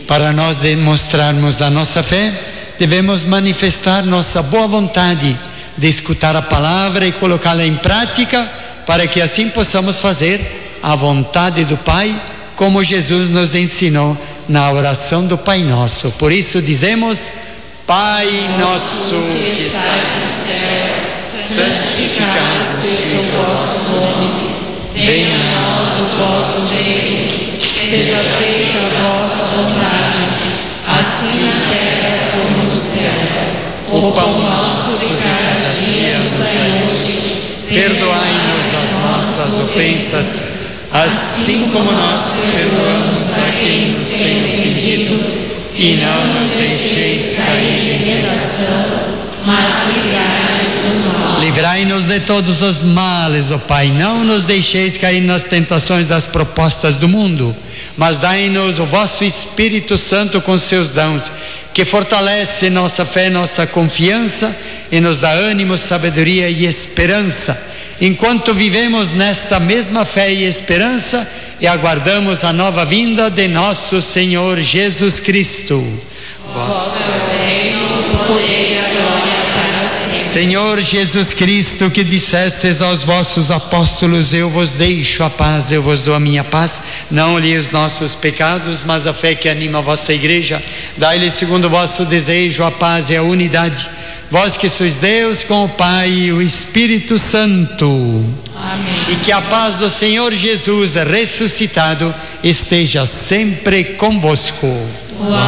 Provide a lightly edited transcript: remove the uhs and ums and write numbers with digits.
Para nós demonstrarmos a nossa fé, devemos manifestar nossa boa vontade de escutar a palavra e colocá-la em prática, para que assim possamos fazer a vontade do Pai, como Jesus nos ensinou na oração do Pai Nosso. Por isso dizemos: Pai nosso que estás no céu, santificado seja o vosso nome. Venha a nós o vosso reino. Seja feita a vossa vontade, assim na terra como no céu. O pão nosso de cada dia nos dai hoje. Perdoai-nos as nossas ofensas, assim como nós perdoamos a quem nos tem ofendido. E não nos deixeis cair em tentação, mas livrai-nos do mal. Livrai-nos de todos os males, ó Pai. Não nos deixeis cair nas tentações das propostas do mundo, mas dai-nos o vosso Espírito Santo com seus dons, que fortalece nossa fé, nossa confiança e nos dá ânimo, sabedoria e esperança, enquanto vivemos nesta mesma fé e esperança e aguardamos a nova vinda de nosso Senhor Jesus Cristo. Vosso reino, o poder e a glória para sempre. Senhor Jesus Cristo, que dissestes aos vossos apóstolos: eu vos deixo a paz, eu vos dou a minha paz. Não olhei os nossos pecados, mas a fé que anima a vossa igreja. Dai-lhe segundo o vosso desejo a paz e a unidade. Vós que sois Deus com o Pai e o Espírito Santo. Amém. E que a paz do Senhor Jesus ressuscitado esteja sempre convosco.